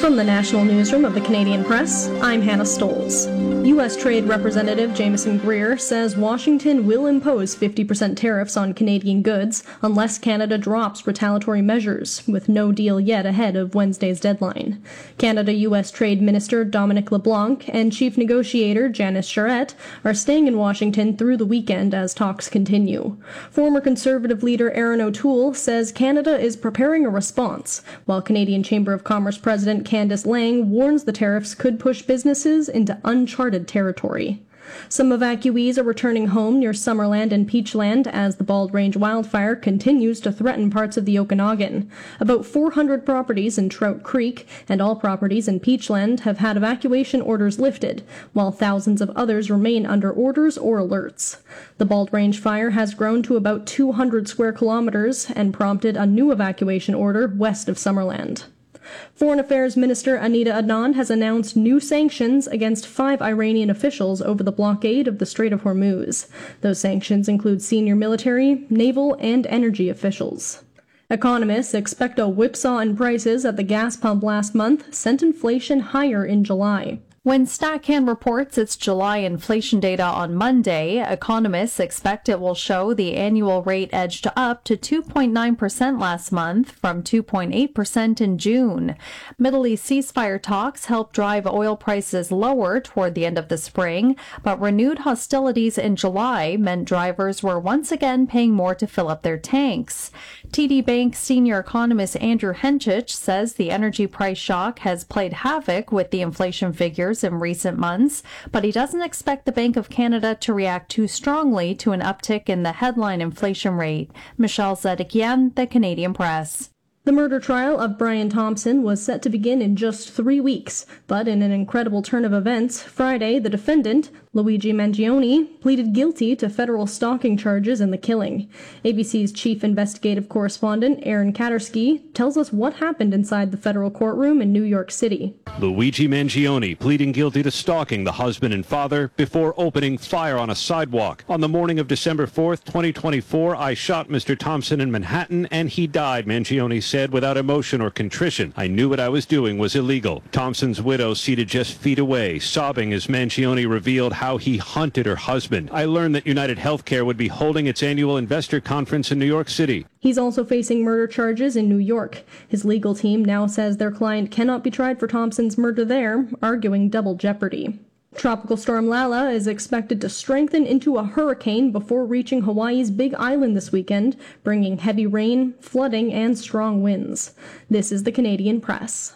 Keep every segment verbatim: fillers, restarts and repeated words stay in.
From the National Newsroom of the Canadian Press, I'm Hannah Stoles. U S Trade Representative Jameson Greer says Washington will impose fifty percent tariffs on Canadian goods unless Canada drops retaliatory measures, with no deal yet ahead of Wednesday's deadline. Canada-U S Trade Minister Dominic LeBlanc and Chief Negotiator Janice Charette are staying in Washington through the weekend as talks continue. Former Conservative leader Erin O'Toole says Canada is preparing a response, while Canadian Chamber of Commerce President Candice Lang warns the tariffs could push businesses into uncharted territory. Some evacuees are returning home near Summerland and Peachland as the Bald Range wildfire continues to threaten parts of the Okanagan. About four hundred properties in Trout Creek and all properties in Peachland have had evacuation orders lifted, while thousands of others remain under orders or alerts. The Bald Range fire has grown to about two hundred square kilometers and prompted a new evacuation order west of Summerland. Foreign Affairs Minister Anita Adnan has announced new sanctions against five Iranian officials over the blockade of the Strait of Hormuz. Those sanctions include senior military, naval, and energy officials. Economists expect a whipsaw in prices at the gas pump last month sent inflation higher in July. When StatCan reports its July inflation data on Monday, economists expect it will show the annual rate edged up to two point nine percent last month from two point eight percent in June. Middle East ceasefire talks helped drive oil prices lower toward the end of the spring, but renewed hostilities in July meant drivers were once again paying more to fill up their tanks. T D Bank senior economist Andrew Henchich says the energy price shock has played havoc with the inflation figures in recent months, but he doesn't expect the Bank of Canada to react too strongly to an uptick in the headline inflation rate. Michelle Zedekian, The Canadian Press. The murder trial of Brian Thompson was set to begin in just three weeks, but in an incredible turn of events, Friday, the defendant, Luigi Mangione, pleaded guilty to federal stalking charges in the killing. A B C's chief investigative correspondent, Aaron Katersky, tells us what happened inside the federal courtroom in New York City. Luigi Mangione pleading guilty to stalking the husband and father before opening fire on a sidewalk. On the morning of December fourth, twenty twenty-four, I shot Mister Thompson in Manhattan and he died, Mangione said without emotion or contrition. I knew what I was doing was illegal. Thompson's widow seated just feet away, sobbing as Mangione revealed how he hunted her husband. I learned that United Healthcare would be holding its annual investor conference in New York City. He's also facing murder charges in New York. His legal team now says their client cannot be tried for Thompson's murder there, arguing double jeopardy. Tropical storm Lala is expected to strengthen into a hurricane before reaching Hawaii's Big Island this weekend, bringing heavy rain, flooding, and strong winds. This is the Canadian Press.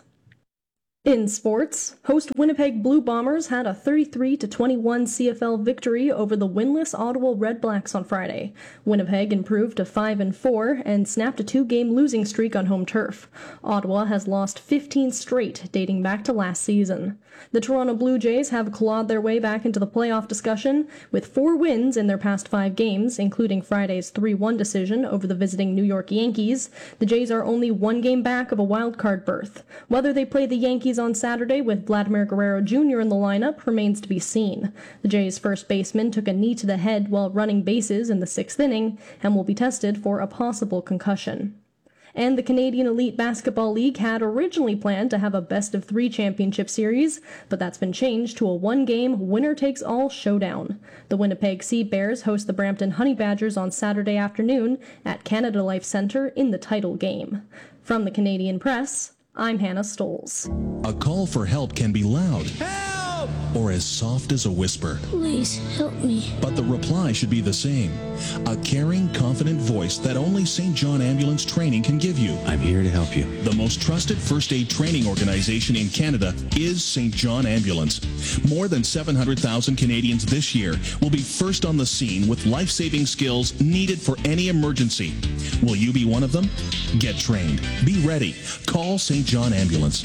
In sports, host Winnipeg Blue Bombers had a thirty-three to twenty-one C F L victory over the winless Ottawa Red Blacks on Friday. Winnipeg improved to five and four and snapped a two-game losing streak on home turf. Ottawa has lost fifteen straight, dating back to last season. The Toronto Blue Jays have clawed their way back into the playoff discussion with four wins in their past five games, including Friday's three one decision over the visiting New York Yankees. The Jays are only one game back of a wild-card berth. Whether they play the Yankees on Saturday with Vladimir Guerrero Junior in the lineup remains to be seen. The Jays' first baseman took a knee to the head while running bases in the sixth inning and will be tested for a possible concussion. And the Canadian Elite Basketball League had originally planned to have a best-of-three championship series, but that's been changed to a one-game, winner-takes-all showdown. The Winnipeg Sea Bears host the Brampton Honey Badgers on Saturday afternoon at Canada Life Centre in the title game. From the Canadian Press, I'm Hannah Stoles. A call for help can be loud. Help! Or as soft as a whisper. Please help me. But the reply should be the same. A caring, confident voice that only Saint John Ambulance Training can give you. I'm here to help you. The most trusted first aid training organization in Canada is Saint John Ambulance. More than seven hundred thousand Canadians this year will be first on the scene with life-saving skills needed for any emergency. Will you be one of them? Get trained. Be ready. Call Saint John Ambulance.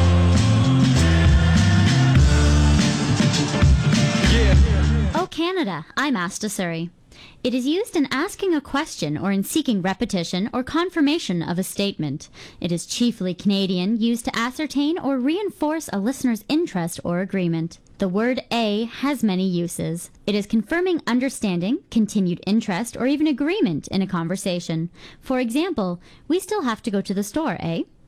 Oh, Canada, I'm Asta Suri. It is used in asking a question or in seeking repetition or confirmation of a statement. It is chiefly Canadian, used to ascertain or reinforce a listener's interest or agreement. The word a has many uses. It is confirming understanding, continued interest, or even agreement in a conversation. For example, we still have to go to the store, eh?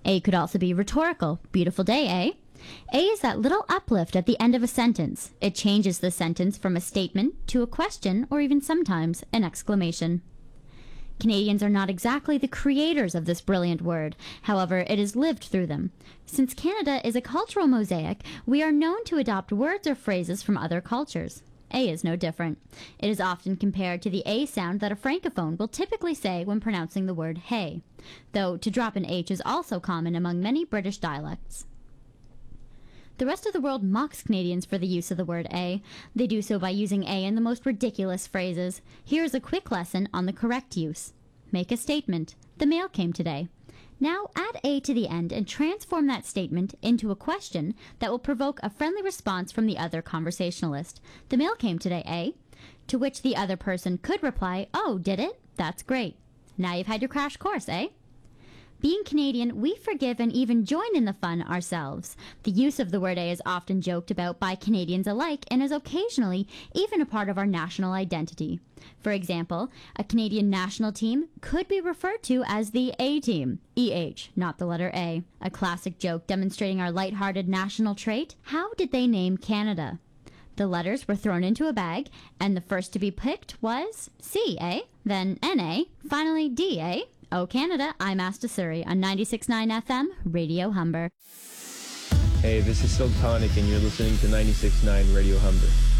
A could also be rhetorical. Beautiful day, eh? A is that little uplift at the end of a sentence. It changes the sentence from a statement to a question or even sometimes an exclamation. Canadians are not exactly the creators of this brilliant word. However, it has lived through them. Since Canada is a cultural mosaic, we are known to adopt words or phrases from other cultures. A is no different. It is often compared to the A sound that a francophone will typically say when pronouncing the word hey, though to drop an H is also common among many British dialects. The rest of the world mocks Canadians for the use of the word A. They do so by using A in the most ridiculous phrases. Here is a quick lesson on the correct use. Make a statement. The mail came today. Now add A to the end and transform that statement into a question that will provoke a friendly response from the other conversationalist. The mail came today, eh? To which the other person could reply, oh, did it? That's great. Now you've had your crash course, eh? Being Canadian, we forgive and even join in the fun ourselves. The use of the word A is often joked about by Canadians alike and is occasionally even a part of our national identity. For example, a Canadian national team could be referred to as the A-team, E H, not the letter A. A classic joke demonstrating our lighthearted national trait. How did they name Canada? The letters were thrown into a bag, and the first to be picked was C, eh? Then N A, finally D, eh? Oh, Canada, I'm Asta Suri on ninety-six point nine F M, Radio Humber. Hey, this is Silk Tonic, and you're listening to ninety-six point nine Radio Humber.